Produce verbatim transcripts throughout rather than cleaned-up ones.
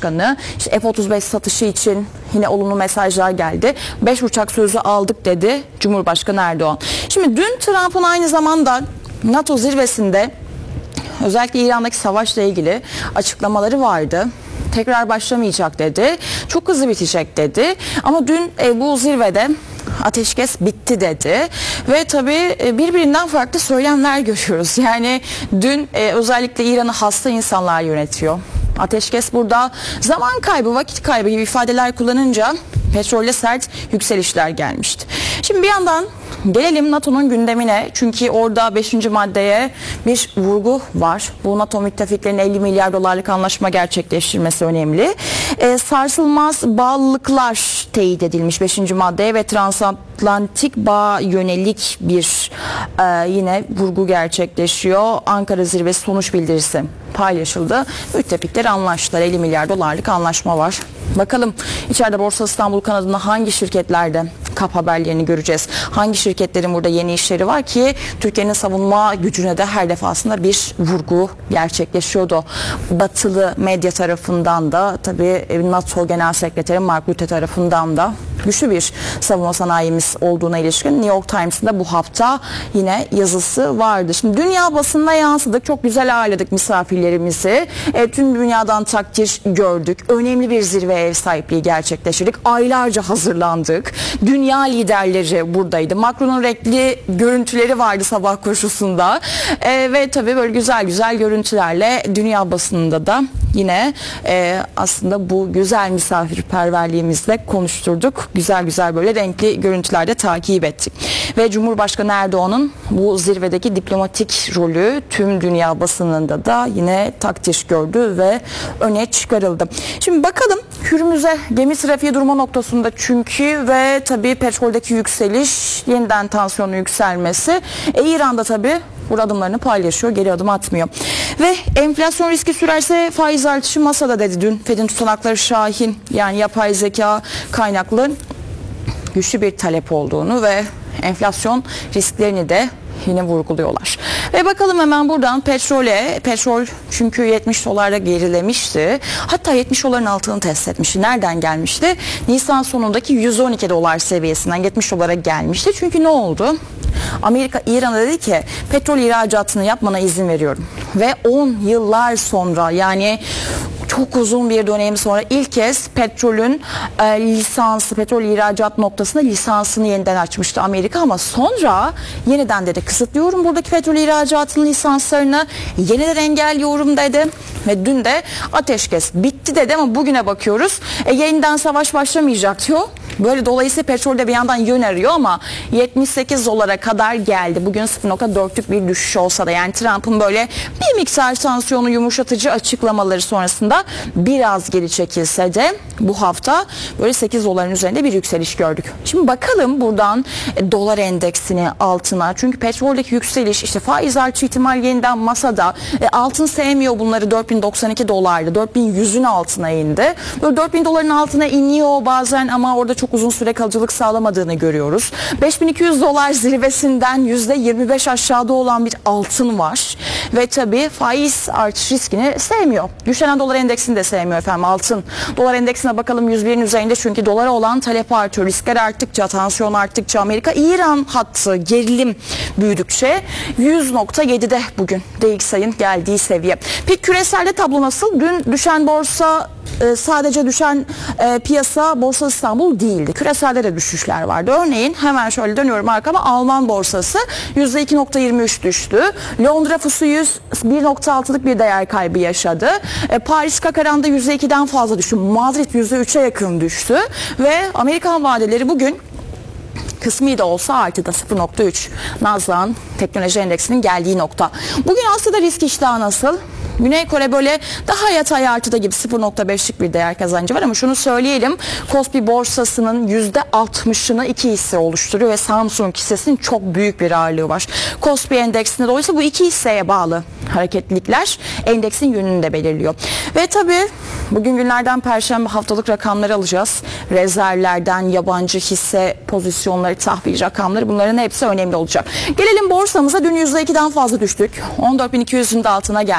Cumhurbaşkanı işte F otuz beş satışı için yine olumlu mesajlar geldi. beş uçak sözü aldık dedi Cumhurbaşkanı Erdoğan. Şimdi dün Trump'ın aynı zamanda NATO zirvesinde özellikle İran'daki savaşla ilgili açıklamaları vardı. Tekrar başlamayacak dedi. Çok hızlı bitecek dedi. Ama dün e, bu zirvede ateşkes bitti dedi. Ve tabii e, birbirinden farklı söylemler görüyoruz. Yani dün e, özellikle İran'ı hasta insanlar yönetiyor. Ateşkes burada zaman kaybı, vakit kaybı gibi ifadeler kullanınca petrolde sert yükselişler gelmişti. Şimdi bir yandan gelelim NATO'nun gündemine. Çünkü orada beşinci maddeye bir vurgu var. Bu NATO müttefiklerinin elli milyar dolarlık anlaşma gerçekleştirmesi önemli. E, sarsılmaz bağlılıklar teyit edilmiş beşinci maddeye ve transatlantik bağ yönelik bir e, yine vurgu gerçekleşiyor. Ankara zirvesi sonuç bildirisi paylaşıldı. Müttefikler anlaştılar. elli milyar dolarlık anlaşma var. Bakalım içeride Borsa İstanbul kanadında hangi şirketlerde kap haberlerini göreceğiz. Hangi şirketlerin burada yeni işleri var ki Türkiye'nin savunma gücüne de her defasında bir vurgu gerçekleşiyordu. Batılı medya tarafından da tabii NATO Genel Sekreteri Mark Rutte tarafından da güçlü bir savunma sanayimiz olduğuna ilişkin New York Times'ın da bu hafta yine yazısı vardı. Şimdi dünya basınına yansıdık. Çok güzel ağırladık misafirlerimizi. E, tüm dünyadan takdir gördük. Önemli bir zirve ev sahipliği gerçekleştirdik. Aylarca hazırlandık. Dünya liderleri buradaydı. Macron'un renkli görüntüleri vardı sabah koşusunda. E, ve tabii böyle güzel güzel görüntülerle dünya basınında da yine e, aslında bu güzel misafirperverliğimizle konuşturduk. Güzel güzel böyle renkli görüntülerde takip ettik. Ve Cumhurbaşkanı Erdoğan'ın bu zirvedeki diplomatik rolü tüm dünya basınında da yine takdir gördü ve öne çıkarıldı. Şimdi bakalım Hürmüz'e gemi trafiği durma noktasında çünkü ve tabii petroldeki yükseliş, yeniden tansiyonun yükselmesi. E, İran'da tabii burada adımlarını paylaşıyor, geri adım atmıyor. Ve enflasyon riski sürerse faiz artışı masada dedi dün Fed'in tutanakları Şahin, yani yapay zeka kaynaklı güçlü bir talep olduğunu ve enflasyon risklerini de yine vurguluyorlar. Ve bakalım hemen buradan petrole. Petrol çünkü yetmiş dolarda gerilemişti. Hatta yetmiş doların altını test etmişti. Nereden gelmişti? Nisan sonundaki yüz on iki dolar seviyesinden yetmiş dolara gelmişti. Çünkü ne oldu? Amerika İran'a dedi ki petrol ihracatını yapmana izin veriyorum. Ve on yıllar sonra, yani çok uzun bir dönem sonra ilk kez petrolün e, lisansı, petrol ihracat noktasında lisansını yeniden açmıştı Amerika, ama sonra yeniden dedi kısıtlıyorum buradaki petrol ihracatının lisanslarını, yeniden engelliyorum dedi ve dün de ateşkes bitti dedi, ama bugüne bakıyoruz e, yeniden savaş başlamayacak diyor. Böyle dolayısıyla petrolde bir yandan yön arıyor ama yetmiş sekiz dolara kadar geldi. Bugün sıfır nokta dörtlük bir düşüş olsa da, yani Trump'ın böyle bir miktar tansiyonu yumuşatıcı açıklamaları sonrasında biraz geri çekilse de bu hafta böyle sekiz doların üzerinde bir yükseliş gördük. Şimdi bakalım buradan e, dolar endeksini altına, çünkü petroldeki yükseliş, işte faiz artışı ihtimal yeniden masada. E, altın sevmiyor bunları, dört bin doksan iki dolardı. dört bin yüzün altına indi. Böyle dört bin doların altına iniyor bazen ama orada çok uzun süre kalıcılık sağlamadığını görüyoruz. beş bin iki yüz dolar zirvesinden yüzde yirmi beş aşağıda olan bir altın var. Ve tabii faiz artış riskini sevmiyor. Yükselen dolar endeksini de sevmiyor efendim altın. Dolar endeksine bakalım, yüz birin üzerinde, çünkü dolara olan talep artıyor. Riskler arttıkça, tansiyon arttıkça, Amerika-İran hattı gerilim büyüdükçe yüz nokta yedide bugün D X Y'ın geldiği seviye. Peki küreselde tablo nasıl? Dün düşen borsa, sadece düşen e, piyasa Borsa İstanbul değildi. Küreselde de düşüşler vardı. Örneğin hemen şöyle dönüyorum arkama, Alman borsası yüzde iki nokta yirmi üç düştü. Londra Fusu yüz bir nokta altılık bir değer kaybı yaşadı. E, Paris C A C Aran'da yüzde ikiden fazla düştü. Madrid yüzde üçe yakın düştü. Ve Amerikan vadeleri bugün kısmi de olsa artıda sıfır nokta üç. Nasdaq'ın teknoloji endeksinin geldiği nokta. Bugün aslında risk iştahı nasıl? Güney Kore böyle daha yatay artıda gibi sıfır nokta beşlik bir değer kazancı var, ama şunu söyleyelim, Kospi borsasının yüzde altmışını iki hisse oluşturuyor ve Samsung hissesinin çok büyük bir ağırlığı var. Kospi endeksinde dolayısıyla bu iki hisseye bağlı hareketlilikler endeksin yönünü de belirliyor. Ve tabii bugün günlerden Perşembe haftalık rakamları alacağız. Rezervlerden yabancı hisse pozisyonları, tahvil rakamları, bunların hepsi önemli olacak. Gelelim borsamıza. Dün yüzde ikiden fazla düştük. on dört bin iki yüzün de altına geldik. Aslında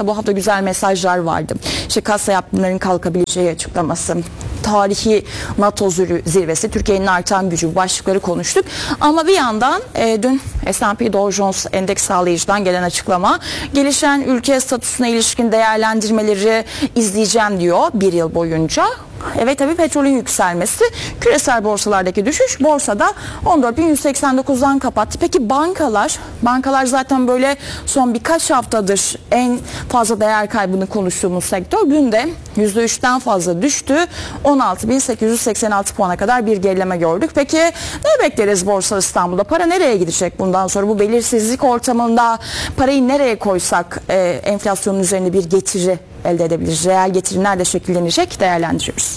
mesela bu hafta güzel mesajlar vardı. İşte kasa yaptırımların kalkabileceği açıklaması, tarihi NATO zirvesi, Türkiye'nin artan gücü başlıkları konuştuk. Ama bir yandan e, dün S and P Dow Jones Endeks Sağlayıcı'dan gelen açıklama, gelişen ülke statüsüne ilişkin değerlendirmeleri izleyeceğim diyor bir yıl boyunca. Evet, tabii petrolün yükselmesi, küresel borsalardaki düşüş, borsada on dört bin yüz seksen dokuzdan kapattı. Peki bankalar? Bankalar zaten böyle son birkaç haftadır en fazla değer kaybını konuştuğumuz sektör. Dün de yüzde üçten fazla düştü. on altı bin sekiz yüz seksen altı puana kadar bir gerileme gördük. Peki ne bekleriz Borsa İstanbul'da? Para nereye gidecek bundan sonra? Bu belirsizlik ortamında parayı nereye koysak e, enflasyonun üzerine bir getiri elde edebiliriz? Reel getiri nerede şekillenecek? Değerlendiriyoruz.